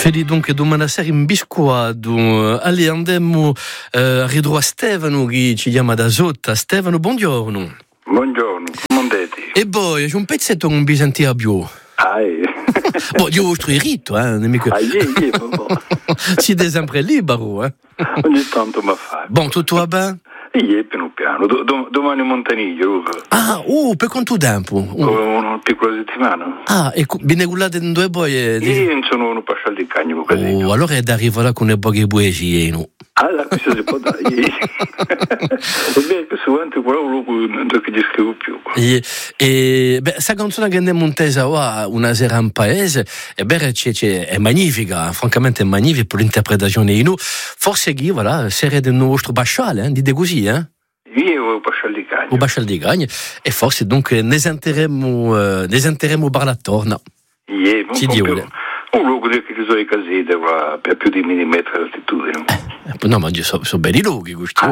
Feli dunque domani sera in biscoado. Allora andiamo a ridro a Stefano che ci chiama da sotto. Stefano, buongiorno. Buongiorno, come andate? E poi c'è un pezzetto con Bisantia più. Bon, io ho rito, nemico. Siete sempre libero, Ogni tanto mi fa. Bon, tutto va bene? Io piano piano, domani in Montaniglio. Per quanto tempo? Una piccola settimana. E viene gullate in due boie? Io non sono un pascial di cagno. Allora è da arrivare con le poche poesie, no? Questo si può dare. Vabbè, questo è quello che gli scrivo più. Questa canzone che andiamo in tesa una sera in paese, è magnifica, francamente è magnifica per l'interpretazione di noi. Forse che, voilà, serie del nostro basciale, dite così, Io ho pascial di cagno. O basciale di cagno, e forse dunque ne sentiremo parlare attorno. Ci dico. Un luogo che ci sono i casette per più di millimetri di altitudine. No, ma sono belli luoghi questi.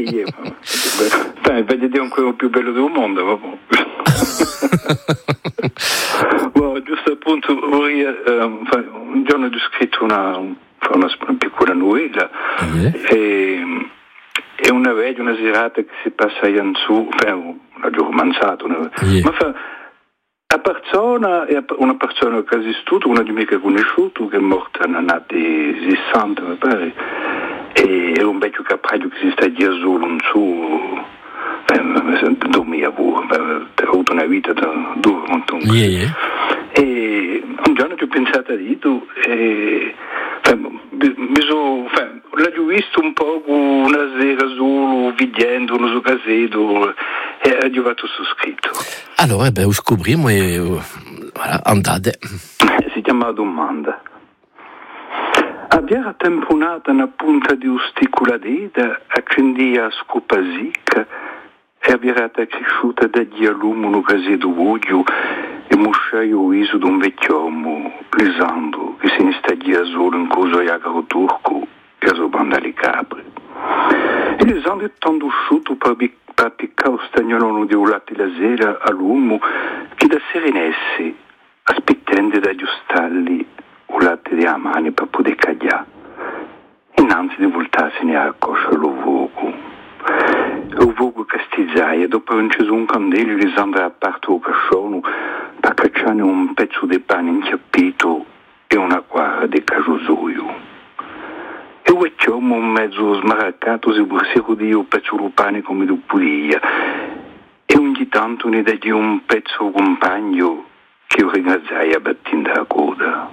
Vediamo quello più bello del mondo. Giusto appunto, un giorno ho scritto una piccola novella e una serata che si passa in su, una romanzata, ma una persona che ha esistito, una di me che ho conosciuto, che è morta negli anni 60, mi pare, e era un vecchio capraglio che si sta di solo in su, dormiva pure, ha avuto una vita dura, molto e un giorno ci ho pensato a Dito e l'ho visto un po' una sera solo, vedendo uno casetto e ho trovato su scritto. Allora, lo scopriamo e andate. Si chiama Domanda. Abbiamo temponata una punta di usticula d'eda, accendia scopasica e abbiamo cresciuta dagli alumi un casetto voglio e musciaio il viso d'un vecchiomo, Lisandro, che se ne stagia solo in coso iagaro turco e a sobanda le capre. E Lisandro è tanto uscito per piccare lo stagnolono di un latte la sera all'uomo che da serenesse, aspettando dagli stalli un latte di amani per poter cagliare. Innanzi di voltarsene a coscia lo vogo. Lo vogo castizzaia, dopo un ceso un candelio, Lisandro a parte lo cascione per cacciare un pezzo di pane inchiappito e una guarda di casosoio. E il vecchiomo mezzo smaraccato si bursero di un pezzo di pane come di pulia e ogni tanto ne dagli un pezzo compagno che io ringraziai a battendo la coda.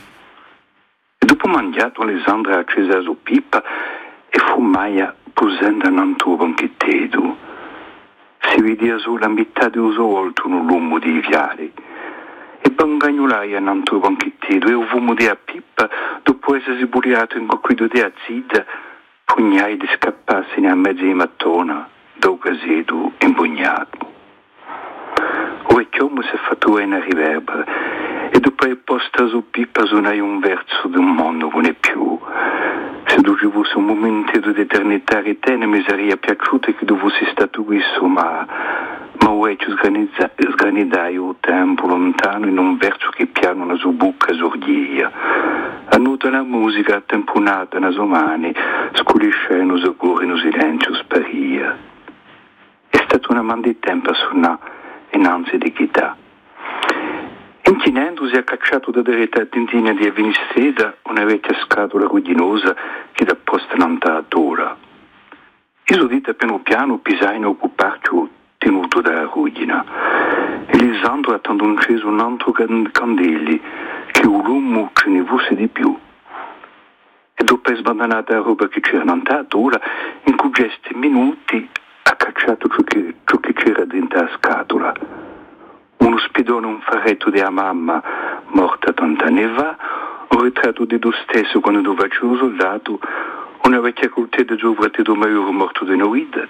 E dopo mangiato Alessandra ha acceso la sua pipa e fumaia posando un altro banchetteto. Si vedeva solo la metà del suo volto nel lume dei viali e bangagnolai un altro banchetteto e il fumo della pipa dopo essersi buriato in coquido di azida pugnai di scapparsene a mezzo di mattona da un casetto impugnato. Il vecchiomo si è fatto una riverbera e dopo è posta su pipa suonai un verso di un mondo che non è più. Se ci fosse un momento di eternità ritene mi sarebbe piaciuto che fosse stato questo, ma ho vecchio sgranidai il tempo lontano in un verso che piano la sua bocca sorghia. Annuta la musica temponata nelle sue mani, sculisce e non soccorre in silenzio sparia. È stata una man di tempo a suonare innanzi di chitarra. Inchinendosi ha cacciato da drità tintina di avvenisteda una vecchia scatola rugginosa che da posta nant'atora. Iso dita piano piano pisai in occuparci tenuto dalla ruggina. E Lisandro ha tanto acceso un altro candeli che un lume ce ne fosse di più. E dopo è sbandonata la roba che c'era nant'atora, in cui gesti minuti ha cacciato ciò che c'era dentro la scatola. Uno spidone, un faretto della mamma morta 80 anni fa, un ritratto di tu stesso quando tu facevo soldato, una vecchia coltella di fratello maiore morto di noido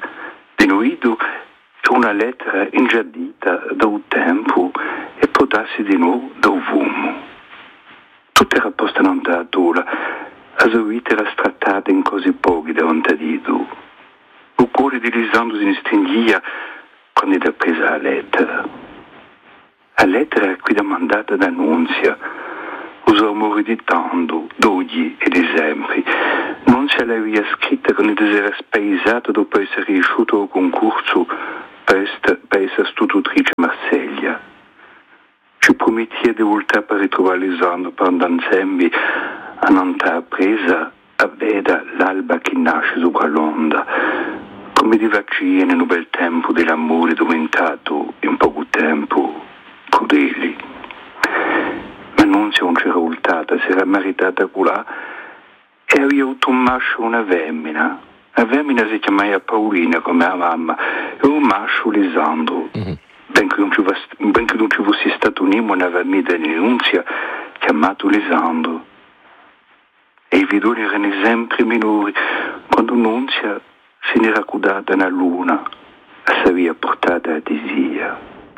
e una lettera ingiardita da un tempo e potarsi di nuovo da un fumo. Tutto era posto in una tola, la sua vita era strattata in così pochi davanti a Dio. Il cuore di Lisandro si stringia quando è presa la lettera. La lettera è qui da mandata da Nunzia. Lo usiamo riditando dogli ed esempi. Non ce l'aveva scritta che ne era spaesato dopo essere riuscito al concorso per essere studiatrice a Marseglia. Ci promettia di voltare per ritrovare l'esame per andare insieme a un'altra presa a vedere l'alba che nasce sopra l'onda, come di vaccine in un bel tempo dell'amore diventato in poco tempo crudeli. Ma non si c'era voltata, si era maritata con là e aveva avuto un mascio una femmina. La femmina si chiamava Paolina come la mamma e un mascio Lisandro. Ben che non ci fosse stato una famiglia di denunzia chiamato Lisandro. E i vidoni erano sempre minori quando Nunzia se n'era accudata una luna e si aveva portata a Disia.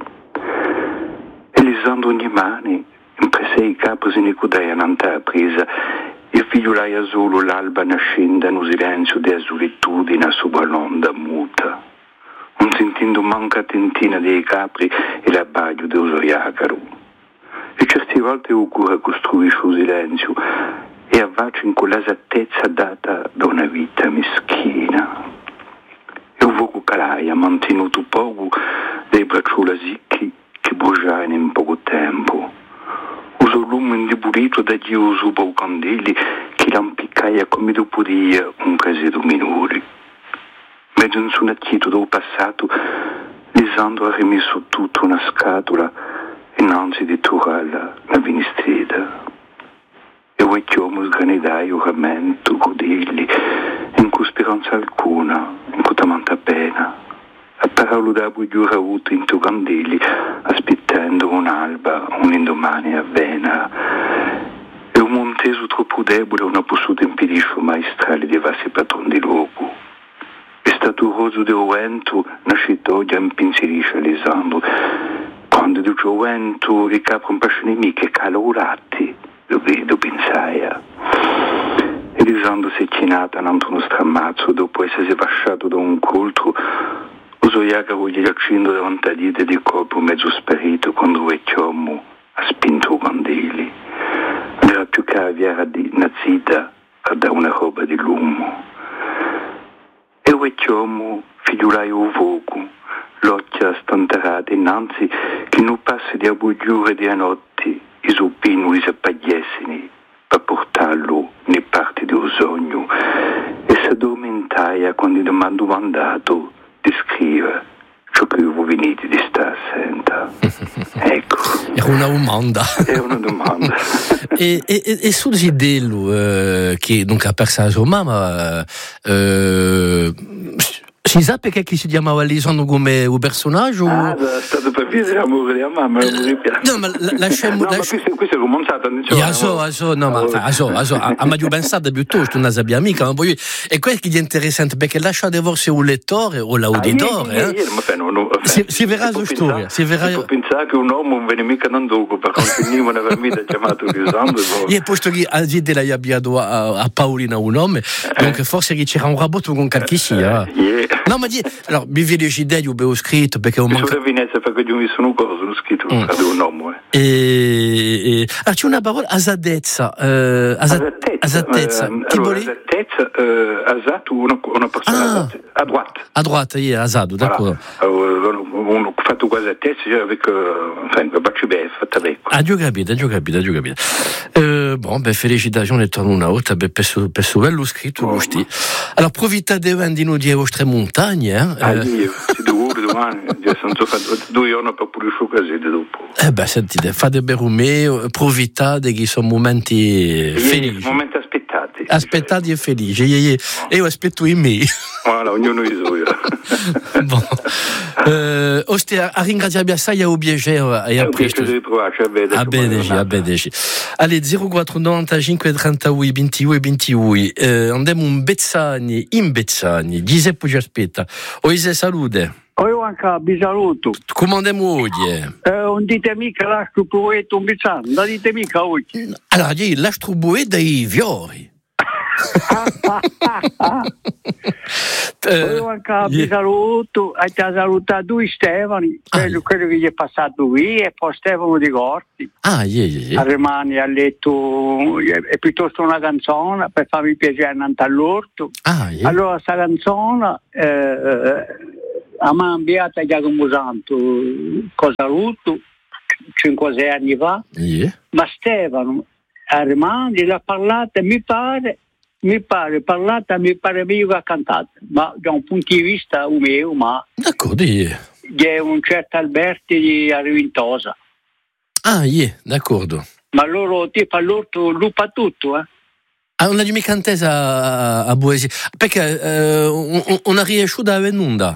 E Lisandro ogni mani imprese i capi se ne cudava un'altra presa e figliolaia solo l'alba nascenda in un silenzio di solitudine sopra l'onda muta, non sentendo manca tentina dei capri e l'abbaglio del soriacaro. E certe volte occorre costruisce un silenzio e avvacia in quell'esattezza data da una vita meschina. E un poco calaia mantenuto poco dei braccioli sicchi che bruciavano in poco tempo. Uso lume indebolito da Dio sopra i candeli che lampiccaia come dopo dia un caseto minore. Mezzo in su natito del passato, Lisandro ha rimesso tutto una scatola innanzi di Turalla la vinistrida. E vecchiamo sgranidai oramento, codelli, in cui speranza alcuna, in cui tamanta pena. A parolo da bugiura avuto in candeli, aspettando un'alba, un indomani a vena. E un monteso troppo debole non ha potuto impedire maestrale di vasi patron di luogo. È stato roso del vento, nascito oggi impinserisce Alessandro. Quando dice vento, il capo un pascione mica calorati, lo pensaia. E Lisandro si è chinato in uno strammazzo dopo essersi pasciato da un coltro. Uso iaga voglia accendo davanti a dite di corpo mezzo sparito quando vecchiommo ha spinto i candeli. Non era più che avviare di nazita a dare una roba di lumo. E vecchiommo figliolaio uvoco, l'occhia stanterata innanzi che non passi di abbugiure di a notti i supini si appagliessini per portarlo nei parti del sogno e si addormentaia quando gli mi domandato di scrivere ciò che avevo venito di stare assenta. Ecco. È una domanda. È una domanda. e sul Zidello che non ha perso la sua mamma si sa perché si chiamava Lisandro come un personaggio? Ah, è stato per via dell'amore della mamma, no, ma lasciamo... questo è cominciato a meglio pensare piuttosto una sabbia amica, ma poi è quello che è interessante perché lascia di forse un lettore o l'auditore si verrà su storia si verrà pensare che un uomo non viene mica nandogo per continuare una famiglia chiamato Lisandro e posto che a Zide l'hai abbiato a Paolina un nome donc forse che c'era un rapporto con qualche sia no ma allora mi vedi Zide io avevo scritto perché ho mancato sulla Venezia perché io mi sono cosa l'ho scritto di un uomo e c'è una parola asadezza asattezza che vuol dire asato una persona a droite asato d'accordo ho fatto quasi a testa avec fatta vecchio. Ho capito. Felicitazioni torno una volta per questo bello scritto gusti. Allora approfitta di noi di vostre montagne se domani sono fatto 2 giorni per pulire il cassetto dopo. Sentite, fate per me, approfittate che sono momenti felici. Momenti aspettati e felici. Io aspetto in me. Voilà, ognuno di suo. Ostia, a ringraziarvi assai a obiegere e a presto. A Bedeci. Allez, 0495 38 22 22. Andiamo in Bezzani. Giuseppe ci aspetta. Oise salute. Io anche vi saluto. Come andiamo oggi? Non dite mica l'astro poeta un Bezzani, non dite mica oggi. Allora, l'astro poeta dei fiori. Volevo anche vi saluto, hai già salutato due Stefani, quello che gli è passato qui, e poi Stefano di Corti. A Remani ha letto, è piuttosto una canzone per farmi piacere all'orto. Allora sta canzone a me ha inviata Giacomo Santo, cosa saluto, 5-6 anni fa, ma Stefano a Remani l'ha parlata e mi pare meglio che ha cantato, ma da un punto di vista mio, ma d'accordo, c'è un certo Alberti di Arrivintosa. D'accordo. Ma loro tipo all'orto lupa tutto, non è mica intesa a poesia, perché una riesciuta a venunda.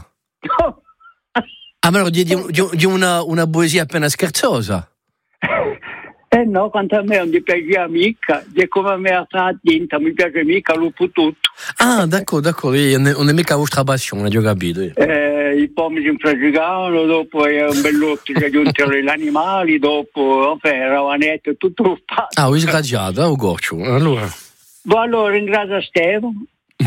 Ma allora di una poesia appena scherzosa. No, quanto a me non mi piace mica, è come a me a tinta, mi piace mica lupo tutto. D'accordo, non è mica la vostra passione, ho capito. I pomi si infragicavano, dopo è un bell'otto, ci aggiuntano gli animali, dopo ravanetto e tutto fatto. Ho sgaggiato, ho goccio, allora. Allora ringrazio Stefano,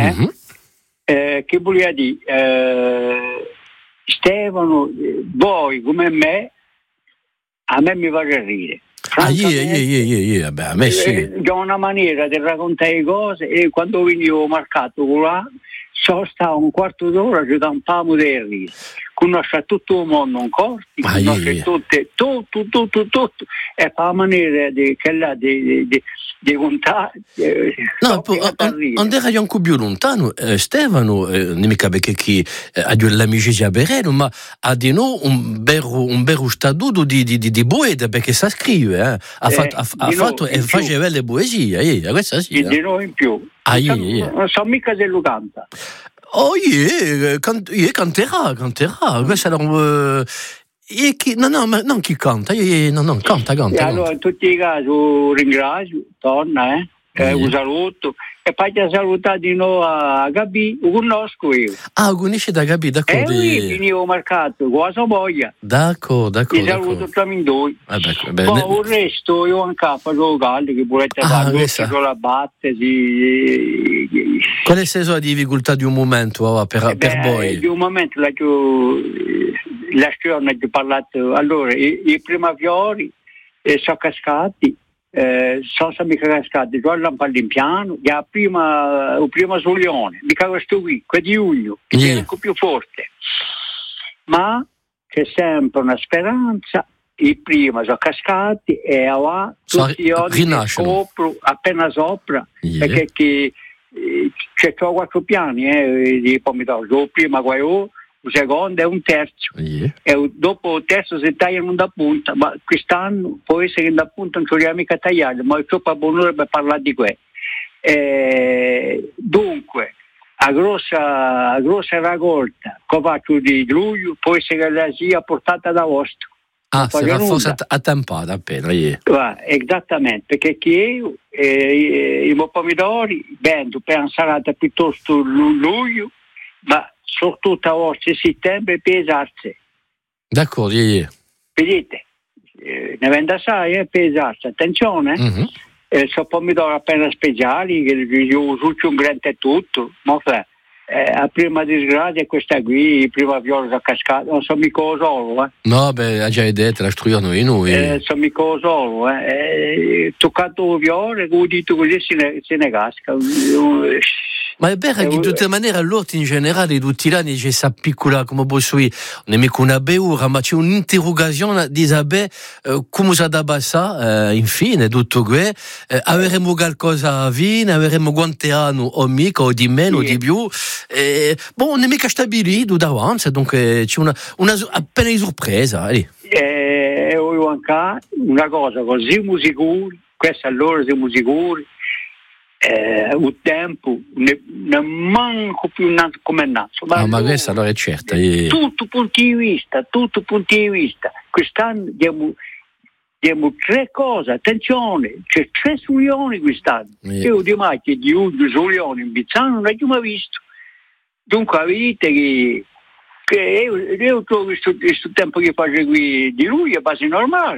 che volevo dire, Stefano, voi come me, a me mi fa ridere. A me sì. C'è una maniera di raccontare le cose, e quando venivo marcato là, stavo un quarto d'ora, ci da un pamo di riso. Conosce tutto il mondo in corti, conosce tutto, e fa la maniera di contare. Non era un po' più lontano, Stefano, non mica perché chi ha l'amicizia a Bereno, ma ha di noi un vero statuto di poeta, perché sa scrivere, ha fatto e faceva le poesie, questa sì. Di noi in più. Non so mica se lo canta. Canterà. Questa non chi canta, non canta. E allora in tutti i casi ringrazio, torna, un saluto, e poi ti saluta di nuovo a Gabi, lo conosco io. Conosci da Gabi, d'accordo. Io venivo marcato, cosa voglia. D'accordo. Ti saluto tra i due. Il resto io anche faccio caldo, che volete fare, con la batte, Qual è stata la difficoltà di un momento per voi? Di un momento la storia ho parlato, allora i primi fiori sono cascati, sono mica cascati, guardano per l'impiano, il primo soglione, mica questo qui, quello di Ugno, che è un po' più forte, ma c'è sempre una speranza. I primi sono cascati e ora tutti gli altri scopro appena sopra, perché c'è 4 piani di pomidori, il primo quello, il secondo è un terzo, e dopo il terzo si tagliano da punta, ma quest'anno può essere che da punta non ci riusciamo mica a tagliare, ma è troppo buono per parlare di questo. Dunque, a grossa raccolta che faccio di luglio può essere che la sia portata da vostro. Sarà forse attampata appena. Esattamente, perché io i miei pomidori vendo per insalata piuttosto luglio, ma soprattutto a vostro settembre per esarsi. D'accordo, Vedete, ne vendo assai per esarsi, attenzione, sono pomidori appena speciali, che io uso un grande e tutto, ma la prima disgrazia è questa qui, la prima viola da cascata, non so mica solo, No, ha già detto, la struiano noi. Sono mica solo, toccato le viole, ho detto così se ne casca. Ma è vero che di tutte le maniere all'orto in generale tutti gli anni c'è questa piccola, come posso dire, non è mica una beura, ma c'è un'interrogazione di sapere come si abbassa, infine tutto questo, avremo qualcosa a vino, avremo quante anni o mica, o di meno o di più, non è mica stabilito davanti, dunque c'è una appena di sorpresa. Ho anche una cosa così sicuri, questo allora siamo sicuri. Un tempo ne manco più nato come nato, ma questa allora è certa, tutto punto di vista, quest'anno abbiamo 3 cose, attenzione, c'è 3 suglioni quest'anno, io di macchia di 1 suglione in Bizzano non l'ho mai visto, dunque vedete che io trovo questo tempo che faccio qui di lui è quasi normale,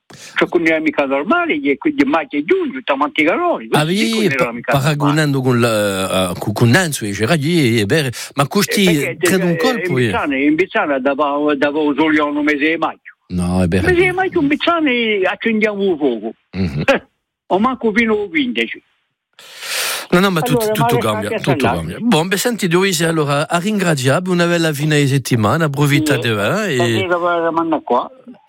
Cioè, non era mica normale, quindi maggio e giugno, stamatti calori. Paragonando con Nanzo, ma questi credo un colpo. In Bizzana dava un solione un mese di maggio. No, è vero. Un mese di maggio in Bizzana accendiamo un fuoco. O manco fino a 15. No, ma tutto cambia. Buon, senti Luisi, allora a ringraziare, una bella fine di settimana, approfitta di te. E qua.